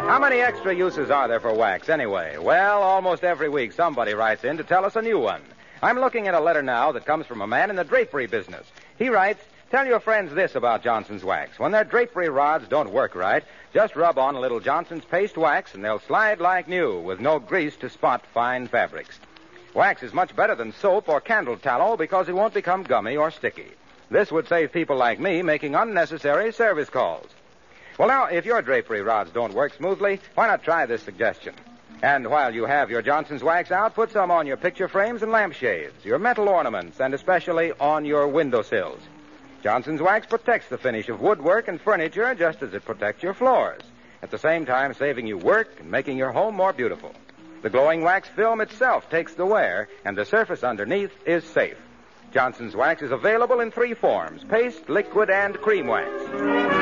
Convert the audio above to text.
How many extra uses are there for wax, anyway? Well, almost every week somebody writes in to tell us a new one. I'm looking at a letter now that comes from a man in the drapery business. He writes, "Tell your friends this about Johnson's Wax. When their drapery rods don't work right, just rub on a little Johnson's Paste Wax and they'll slide like new with no grease to spot fine fabrics. Wax is much better than soap or candle tallow because it won't become gummy or sticky. This would save people like me making unnecessary service calls." Well, now, if your drapery rods don't work smoothly, why not try this suggestion? And while you have your Johnson's Wax out, put some on your picture frames and lampshades, your metal ornaments, and especially on your windowsills. Johnson's Wax protects the finish of woodwork and furniture just as it protects your floors, at the same time saving you work and making your home more beautiful. The glowing wax film itself takes the wear, and the surface underneath is safe. Johnson's Wax is available in 3 forms: paste, liquid, and cream wax.